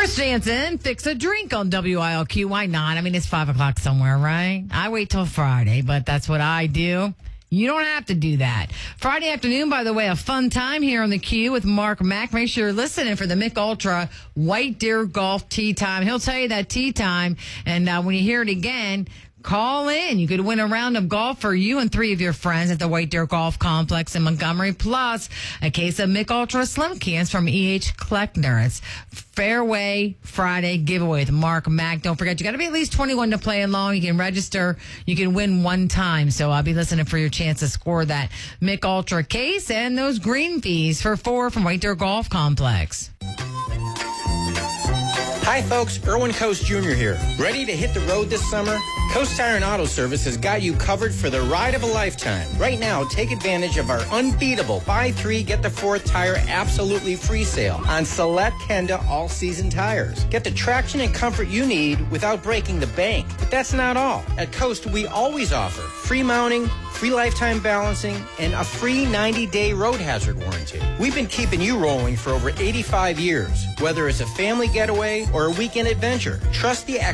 Chris Jansen, Fix a Drink on WILQ. Why not? I mean, it's 5 o'clock somewhere, right? I wait till Friday, but that's what I do. You don't have to do that. Friday afternoon, by the way, a fun time here on the Q with Mark Mack. Make sure you're listening for the Mick Ultra White Deer Golf Tee Time. He'll tell you that tee time, and when you hear it again, call in. You could win a round of golf for you and 3 of your friends at the White Deer Golf Complex in Montgomery, plus a case of Mick Ultra Slim cans from E.H. Kleckner. It's Fairway Friday giveaway with Mark Mack. Don't forget, you got to be at least 21 to play along. You can register. You can win one time. So I'll be listening for your chance to score that Mick Ultra case and those green fees for 4 from White Deer Golf Complex. Hi, folks. Erwin Coast Jr. here. Ready to hit the road this summer? Coast Tire and Auto Service has got you covered for the ride of a lifetime. Right now, take advantage of our unbeatable buy 3, get the 4th tire absolutely free sale on select Kenda all-season tires. Get the traction and comfort you need without breaking the bank. But that's not all. At Coast, we always offer free mounting, free lifetime balancing, and a free 90-day road hazard warranty. We've been keeping you rolling for over 85 years. Whether it's a family getaway or a weekend adventure, trust the